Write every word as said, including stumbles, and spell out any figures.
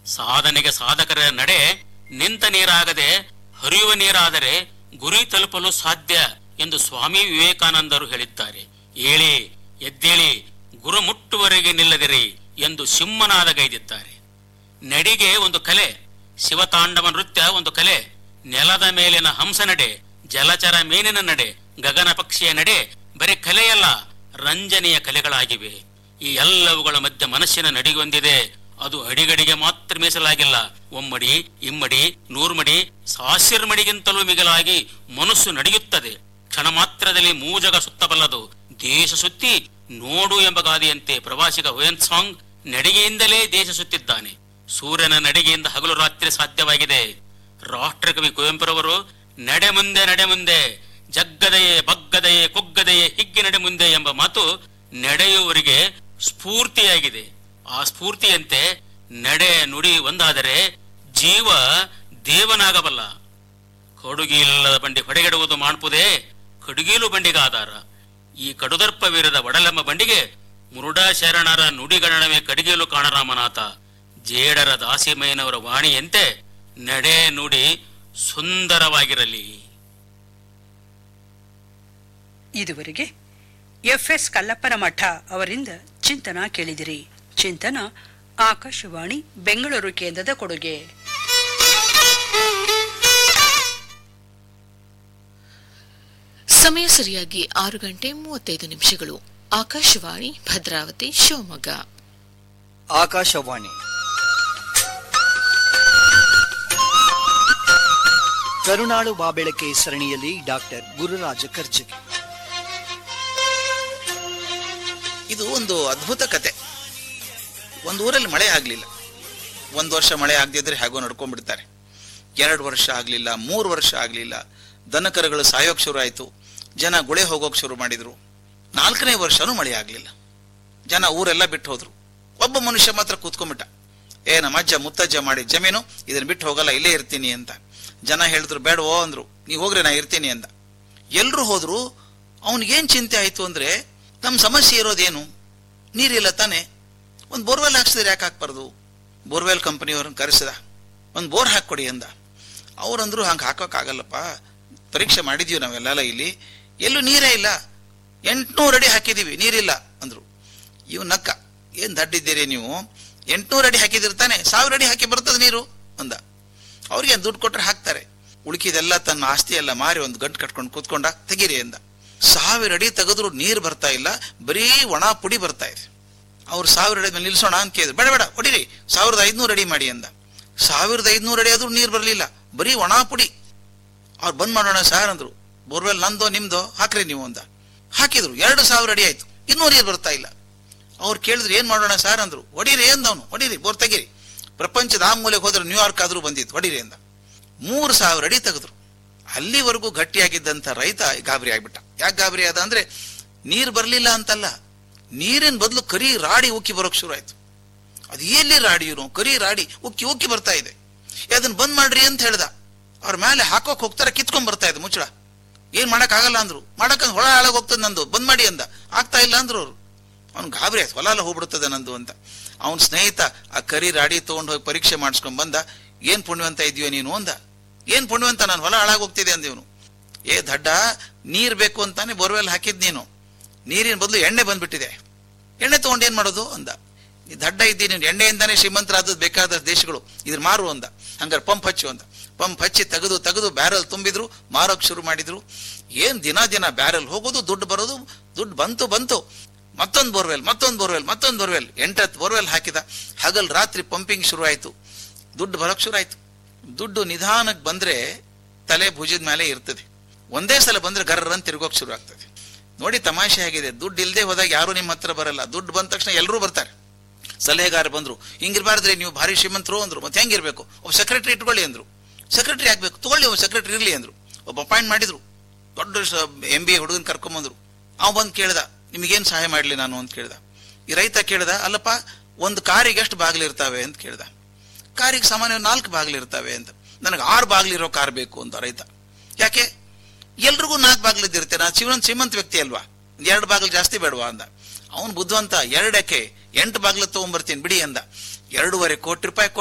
ಸಾಧನೆಗೆ ಸಾಧಕರ ನಡೆ ನಿಂತ ನೀರಾಗದೆ ಹರಿಯುವ ನೀರಾದರೆ ಗುರಿ ತಲುಪಲು ಸಾಧ್ಯ ಎಂದು ಸ್ವಾಮಿ ವಿವೇಕಾನಂದರು ಹೇಳಿದ್ದಾರೆ. ಏಳಿ ಎದ್ದೇಳಿ ಗುರು ಮುಟ್ಟುವರೆಗೆ ನಿಲ್ಲದಿರಿ ಎಂದು ಸಿಂಹನಾದಗೈದಿದ್ದಾರೆ. ನಡಿಗೆ ಒಂದು ಕಲೆ, ಶಿವತಾಂಡವ ನೃತ್ಯ ಒಂದು ಕಲೆ, ನೆಲದ ಮೇಲಿನ ಹಂಸ ನಡೆ, ಜಲಚರ ಮೀನಿನ ನಡೆ, ಗಗನ ಪಕ್ಷಿಯ ನಡೆ ಬರೀ ಕಲೆಯಲ್ಲ, ರಂಜನೆಯ ಕಲೆಗಳಾಗಿವೆ. ಈ ಎಲ್ಲವುಗಳ ಮಧ್ಯೆ ಮನಸ್ಸಿನ ನಡಿಗೊಂದಿದೆ. ಅದು ಅಡಿಗಡಿಗೆ ಮಾತ್ರ ಮೀಸಲಾಗಿಲ್ಲ. ಒಮ್ಮಡಿ, ಇಮ್ಮಡಿ, ನೂರ್ಮಡಿ, ಸಾವಿರ ಮಡಿಗಿಂತಲೂ ಮಿಗಿಲಾಗಿ ಮನಸ್ಸು ನಡೆಯುತ್ತದೆ. ಕ್ಷಣ ಮಾತ್ರದಲ್ಲಿ ಮೂಜಗ ಸುತ್ತಬಲ್ಲದು. ದೇಶ ಸುತ್ತಿ ನೋಡು ಎಂಬ ಗಾದೆಯಂತೆ ಪ್ರವಾಸಿಗ ಹುಯೆನ್ ಸಾಂಗ್ ನಡಿಗೆಯಿಂದಲೇ ದೇಶ ಸುತ್ತಿದ್ದಾನೆ. ಸೂರ್ಯನ ನಡಿಗೆಯಿಂದ ಹಗಲು ರಾತ್ರಿ ಸಾಧ್ಯವಾಗಿದೆ. ರಾಷ್ಟ್ರಕವಿ ಕುವೆಂಪುರವರು ನಡೆ ಮುಂದೆ ನಡೆ ಮುಂದೆ, ಜಗ್ಗದೆಯೇ ಬಗ್ಗದೆಯೇ ಕುಗ್ಗದೆಯೇ ಹಿಗ್ಗಿ ನಡೆ ಮುಂದೆ ಎಂಬ ಮಾತು ನಡೆಯುವವರಿಗೆ ಸ್ಫೂರ್ತಿಯಾಗಿದೆ. ಆ ಸ್ಫೂರ್ತಿಯಂತೆ ನಡೆ ನುಡಿ ಒಂದಾದರೆ ಜೀವ ದೇವನಾಗಬಲ್ಲ. ಕಡುಗಿಲ್ಲದ ಬಂಡಿ ಹೊಡೆಗೆಡುವುದು ಮಾಡ್ಪುದೇ, ಕಡುಗೀಲು ಬಂಡಿಗೆ ಆಧಾರ. ಈ ಕಡುದರ್ಪವೀರದ ಒಡಲೆಂಬ ಬಂಡಿಗೆ ಮುರುಡಾ ಶರಣರ ನುಡಿಗಣವೇ ಕಡಿಗೇಲು ಕಾಣರಾಮನಾಥ. ಜೇಡರ ದಾಸಿಮಯ್ಯನವರ ವಾಣಿಯಂತೆ ನಡೆ ನುಡಿ ಸುಂದರವಾಗಿರಲಿ. ಇದುವರೆಗೆ ಎಫ್ ಎಸ್ ಕಲ್ಲಪ್ಪನ ಮಠ ಅವರಿಂದ ಚಿಂತನ ಕೇಳಿದಿರಿ. ಚಿಂತನ ಆಕಾಶವಾಣಿ ಬೆಂಗಳೂರು ಕೇಂದ್ರದ ಕೊಡುಗೆ. ಸಮಯ ಸರಿಯಾಗಿ ಆರು ಗಂಟೆ ಮೂವತ್ತೈದು ನಿಮಿಷಗಳು. ಆಕಾಶವಾಣಿ ಭದ್ರಾವತಿ ಶಿವಮೊಗ್ಗ. ಆಕಾಶವಾಣಿ ಕರುಣಾಳು ಬಾಬೆಳಕೆ ಸರಣಿಯಲ್ಲಿ ಡಾಕ್ಟರ್ ಗುರುರಾಜ ಕರ್ಜಗಿ. ಇದು ಒಂದು ಅದ್ಭುತ ಕತೆ. ಒಂದು ಊರಲ್ಲಿ ಮಳೆ ಆಗ್ಲಿಲ್ಲ. ಒಂದು ವರ್ಷ ಮಳೆ ಆಗದಿದ್ರೆ ಹೇಗೋ ನಡ್ಕೊಂಡ್ಬಿಡ್ತಾರೆ. ಎರಡು ವರ್ಷ ಆಗ್ಲಿಲ್ಲ, ಮೂರು ವರ್ಷ ಆಗ್ಲಿಲ್ಲ. ದನಕರುಗಳು ಸಾಯೋಕ್ ಶುರು ಆಯ್ತು. ಜನ ಗುಳೆ ಹೋಗೋಕ್ ಶುರು ಮಾಡಿದ್ರು. ನಾಲ್ಕನೇ ವರ್ಷನೂ ಮಳೆ ಆಗ್ಲಿಲ್ಲ. ಜನ ಊರೆಲ್ಲ ಬಿಟ್ಟು ಹೋದ್ರು. ಒಬ್ಬ ಮನುಷ್ಯ ಮಾತ್ರ ಕೂತ್ಕೊಂಡ್ಬಿಟ್ಟ. ಏ ನಮ್ಮ ಅಜ್ಜ ಮುತ್ತಜ್ಜ ಮಾಡಿ ಜಮೀನು, ಇದನ್ನ ಬಿಟ್ಟು ಹೋಗಲ್ಲ, ಇಲ್ಲೇ ಇರ್ತೀನಿ ಅಂತ. ಜನ ಹೇಳಿದ್ರು ಬೇಡವೋ ಅಂದ್ರು. ನೀವು ಹೋಗ್ರಿ, ನಾ ಇರ್ತೀನಿ ಅಂದ. ಎಲ್ರು ಹೋದ್ರು. ಅವನಿಗೇನ್ ಚಿಂತೆ ಆಯ್ತು ಅಂದ್ರೆ, ನಮ್ ಸಮಸ್ಯೆ ಇರೋದೇನು? ನೀರಿಲ್ಲ ತಾನೆ, ಒಂದು ಬೋರ್ವೆಲ್ ಹಾಕ್ಸಿದ್ರೆ ಯಾಕೆ ಹಾಕ್ಬಾರ್ದು? ಬೋರ್ವೆಲ್ ಕಂಪನಿಯವ್ರನ್ನ ಕರೆಸಿದ. ಒಂದು ಬೋರ್ ಹಾಕೊಡಿ ಅಂದ. ಅವ್ರಂದ್ರು ಹಂಗೆ ಹಾಕೋಕ್ಕಾಗಲ್ಲಪ್ಪ, ಪರೀಕ್ಷೆ ಮಾಡಿದೀವಿ ನಾವೆಲ್ಲ, ಇಲ್ಲಿ ಎಲ್ಲೂ ನೀರೇ ಇಲ್ಲ, ಎಂಟ್ನೂರು ಅಡಿ ಹಾಕಿದೀವಿ, ನೀರಿಲ್ಲ ಅಂದ್ರು. ಇವ್ ನಕ್ಕ, ಏನ್ ದಡ್ಡಿದ್ದೀರಿ ನೀವು, ಎಂಟ್ನೂರು ಅಡಿ ಹಾಕಿದಿರ್ತಾನೆ, ಸಾವಿರ ಅಡಿ ಹಾಕಿ ಬರ್ತದೆ ನೀರು ಅಂದ. ಅವ್ರಿಗೆ ದುಡ್ಡು ಕೊಟ್ರೆ ಹಾಕ್ತಾರೆ. ಉಳುಕಿದೆಲ್ಲ ತನ್ನ ಆಸ್ತಿ ಎಲ್ಲ ಮಾರಿ ಒಂದು ಗಂಟು ಕಟ್ಕೊಂಡು ಕೂತ್ಕೊಂಡ, ತೆಗೀರಿ ಅಂದ. ಸಾವಿರ ಅಡಿ ತೆಗೆದ್ರು ನೀರು ಬರ್ತಾ ಇಲ್ಲ, ಬರೀ ಒಣ ಪುಡಿ ಬರ್ತಾ ಇದೆ. ಅವ್ರು ಸಾವಿರ ಅಡಿ ಮೇಲೆ ನಿಲ್ಸೋಣ ಅಂತ ಕೇಳಿದ್ರು. ಬೇಡ ಬೇಡ ಹೊಡಿರಿ, ಸಾವಿರದ ಐದ್ನೂರು ಅಡಿ ಮಾಡಿ ಅಂದ. ಸಾವಿರದ ಐದ್ನೂರು ಅಡಿ ಆದ್ರೂ ನೀರು ಬರಲಿಲ್ಲ, ಬರೀ ಒಣ ಪುಡಿ. ಅವ್ರು ಬಂದ್ ಮಾಡೋಣ ಸಾರ್ ಅಂದ್ರು. ಬೋರ್ವೆಲ್ ನಂದೋ ನಿಮ್ದೋ, ಹಾಕ್ರಿ ನೀವು ಅಂದ. ಹಾಕಿದ್ರು. ಎರಡು ಸಾವಿರ ಅಡಿ ಆಯ್ತು, ಇನ್ನೂ ನೀರು ಬರ್ತಾ ಇಲ್ಲ. ಅವ್ರು ಕೇಳಿದ್ರು ಏನ್ ಮಾಡೋಣ ಸಾರ್ ಅಂದ್ರು. ಹೊಡೀರಿ ಅಂದವನು. ಹೊಡೀರಿ, ಬೋರ್ ತೆಗೀರಿ. ಪ್ರಪಂಚದ ಆ ಮೂಲೆಗೆ ಹೋದ್ರೆ ನ್ಯೂಯಾರ್ಕ್ ಆದ್ರೂ ಬಂದಿತ್ತು, ಹೊಡೀರಿ ಅಂದ. ಮೂರು ಸಾವಿರ ಅಡಿ ತೆಗೆದ್ರು. ಅಲ್ಲಿವರೆಗೂ ಗಟ್ಟಿಯಾಗಿದ್ದಂತ ರೈತ ಗಾಬರಿ ಆಗ್ಬಿಟ್ಟ. ಯಾಕೆ ಗಾಬರಿ ಆದ ಅಂದ್ರೆ, ನೀರು ಬರ್ಲಿಲ್ಲ ಅಂತಲ್ಲ, ನೀರಿನ ಬದಲು ಕರಿ ರಾಡಿ ಉಕ್ಕಿ ಬರೋಕ್ ಶುರು ಆಯ್ತು. ಅದು ಎಲ್ಲಿ ರಾಡಿಯುನು, ಕರಿ ರಾಡಿ ಉಕ್ಕಿ ಉಕ್ಕಿ ಬರ್ತಾ ಇದೆ. ಅದನ್ನ ಬಂದ್ ಮಾಡ್ರಿ ಅಂತ ಹೇಳ್ದ. ಅವ್ರ ಮೇಲೆ ಹಾಕೋಕ್ ಹೋಗ್ತಾರೆ, ಕಿತ್ಕೊಂಡ್ ಬರ್ತಾ ಇದೆ ಮುಚ್ಚಳ. ಏನ್ ಮಾಡಕ್ ಆಗಲ್ಲ ಅಂದ್ರು. ಮಾಡಕ್ ಹೊಳ ಹಾಳಾಗ ಹೋಗ್ತದೆ ನಂದು, ಬಂದ್ ಮಾಡಿ ಅಂದ. ಆಗ್ತಾ ಇಲ್ಲ ಅಂದ್ರು ಅವ್ರು. ಅವ್ನು ಗಾಬರಿ ಆಯ್ತು, ಹೊಲ ಎಲ್ಲ ಹೋಗ್ಬಿಡ್ತದೆ ನಂದು ಅಂತ. ಅವನ್ ಸ್ನೇಹಿತ ಆ ಕರಿ ರಾಡಿ ತಗೊಂಡ್ ಹೋಗಿ ಪರೀಕ್ಷೆ ಮಾಡಿಸ್ಕೊಂಡ್ ಬಂದ. ಏನ್ ಪುಣ್ಯವಂತ ಇದೆಯೋ ನೀನು ಅಂದ. ಏನ್ ಪುಣ್ಯವಂತ, ನಾನು ಹೊಲ ಹಾಳಾಗ ಹೋಗ್ತಿದೆ ಅಂದಿವನು. ಏ ದಡ್ಡ, ನೀರ್ ಬೇಕು ಅಂತಾನೆ ಬೋರ್ವೆಲ್ ಹಾಕಿದ್ ನೀನು, ನೀರಿನ ಬದಲು ಎಣ್ಣೆ ಬಂದ್ಬಿಟ್ಟಿದೆ, ಎಣ್ಣೆ ತಗೊಂಡು ಏನ್ ಮಾಡೋದು ಅಂದ. ಈ ದಡ್ಡ ಇದ್ದೀನಿ, ಎಣ್ಣೆಯಿಂದಾನೇ ಶ್ರೀಮಂತರಾದ ಬೇಕಾದ ದೇಶಗಳು, ಇದ್ರ ಮಾರು ಅಂದ. ಹಂಗಾರೆ ಪಂಪ್ ಹಚ್ಚು ಅಂದ. ಪಂಪ್ ಹಚ್ಚಿ ತೆಗೆದು ತೆಗೆದು ಬ್ಯಾರಲ್ ತುಂಬಿದ್ರು, ಮಾರೋಕ್ ಶುರು ಮಾಡಿದ್ರು. ಏನ್ ದಿನ ದಿನ ಬ್ಯಾರಲ್ ಹೋಗೋದು, ದುಡ್ಡು ಬರೋದು. ದುಡ್ಡು ಬಂತು ಬಂತು ಮತ್ತೊಂದು ಬೋರ್ವೆಲ್, ಮತ್ತೊಂದು ಬೋರ್ವೆಲ್, ಮತ್ತೊಂದು ಬೋರ್ವೆಲ್, ಎಂಟತ್ತು ಬೋರ್ವೆಲ್ ಹಾಕಿದ. ಹಗಲ್ ರಾತ್ರಿ ಪಂಪಿಂಗ್ ಶುರು ಆಯ್ತು. ದುಡ್ಡು ಬರೋಕ್ ಶುರು ಆಯ್ತು. ದುಡ್ಡು ನಿಧಾನಕ್ಕೆ ಬಂದ್ರೆ ತಲೆ ಭುಜದ ಮೇಲೆ ಇರ್ತದೆ. ಒಂದೇ ಸಲ ಬಂದ್ರೆ ಗರ್ರ ಅಂತ ತಿರ್ಗೋಕ್ ಶುರು ಆಗ್ತದೆ. ನೋಡಿ ತಮಾಷೆ ಆಗಿದೆ. ದುಡ್ಡು ಇಲ್ಲದೆ ಹೋದಾಗ ಯಾರು ನಿಮ್ಮ ಹತ್ರ ಬರಲ್ಲ. ದುಡ್ಡು ಬಂದ ತಕ್ಷಣ ಎಲ್ಲರೂ ಬರ್ತಾರೆ. ಸಲಹೆಗಾರ ಬಂದ್ರು, ಹಿಂಗಿರ್ಬಾರ್ದ್ರೆ ನೀವು ಭಾರಿ ಶ್ರೀಮಂತರು ಅಂದ್ರು. ಮತ್ತೆ ಹೆಂಗಿರ್ಬೇಕು? ಒಬ್ಬ ಸೆಕ್ರೆಟರಿ ಇಟ್ಕೊಳ್ಳಿ ಅಂದ್ರು. ಸೆಕ್ರೆಟರಿ ಆಗ್ಬೇಕು, ತಗೊಳ್ಳಿ ಒಬ್ಬ ಸೆಕ್ರೆಟರಿ ಇರ್ಲಿ ಅಂದ್ರು. ಒಬ್ಬ ಅಪಾಯಿಂಟ್ ಮಾಡಿದ್ರು. ದೊಡ್ಡ ಎಂ ಬಿ ಎ ಹುಡುಗನ್ ಕರ್ಕೊಂಬಂದ್ರು. ಅವ್ ಬಂದು ಕೇಳ್ದ, ನಿಮಗೇನ್ ಸಹಾಯ ಮಾಡ್ಲಿ ನಾನು ಅಂತ ಕೇಳ್ದ. ಈ ರೈತ ಕೇಳ್ದ, ಅಲ್ಲಪ್ಪ ಒಂದು ಕಾರಿಗೆ ಎಷ್ಟು ಬಾಗಿಲಿರ್ತಾವೆ ಅಂತ ಕೇಳ್ದ. ಕಾರಿಗೆ ಸಾಮಾನ್ಯ ನಾಲ್ಕು ಬಾಗಿಲಿರ್ತಾವೆ ಅಂತ. ನನಗೆ ಆರು ಬಾಗಿಲಿರೋ ಕಾರ್ ಬೇಕು ಅಂತ ರೈತ. ಯಾಕೆ? ಎಲ್ರಿಗೂ ನಾಲ್ಕು ಬಾಗಿಲಿದ್ದಿರುತ್ತೆ, ನಾ ಶಿವನ ಶ್ರೀಮಂತ ವ್ಯಕ್ತಿ ಅಲ್ವಾ, ಎರಡು ಬಾಗಿಲು ಜಾಸ್ತಿ ಬೇಡವಾ ಅಂದ. ಅವನು ಬುದ್ಧಿವಂತ, ಎರಡಕ್ಕೆ ಎಂಟು ಬಾಗಿಲು ತಗೊಂಡ್ಬರ್ತೀನಿ ಬಿಡಿ ಅಂದ. ಎರಡೂವರೆ ಕೋಟಿ ರೂಪಾಯಿ